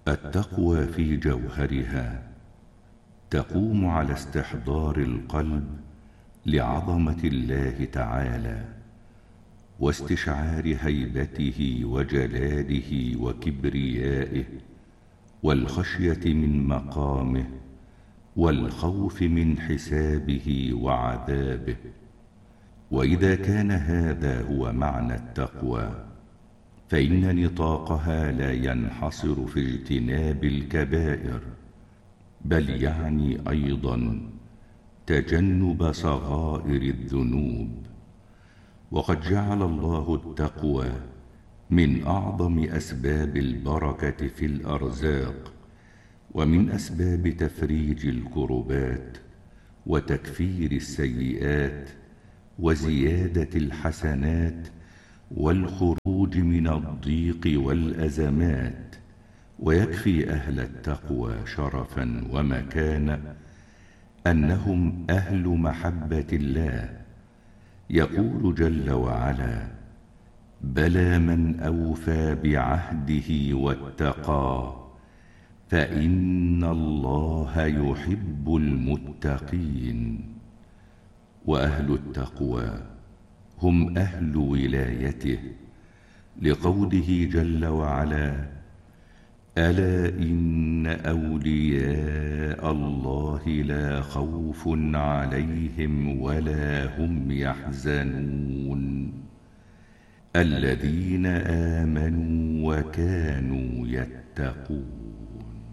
التقوى في جوهرها تقوم على استحضار القلب لعظمة الله تعالى، واستشعار هيبته وجلاله وكبريائه، والخشية من مقامه، والخوف من حسابه وعذابه. وإذا كان هذا هو معنى التقوى، فإن نطاقها لا ينحصر في اجتناب الكبائر، بل يعني أيضا تجنب صغائر الذنوب. وقد جعل الله التقوى من أعظم أسباب البركة في الأرزاق، ومن أسباب تفريج الكربات وتكفير السيئات وزيادة الحسنات والخروج من الضيق والأزمات. ويكفي أهل التقوى شرفا ومكانة أنهم أهل محبة الله. يقول جل وعلا: بلى من أوفى بعهده واتقى فإن الله يحب المتقين. وأهل التقوى هم أهل ولايته، لقوله جل وعلا: ألا إن أولياء الله لا خوف عليهم ولا هم يحزنون الذين آمنوا وكانوا يتقون.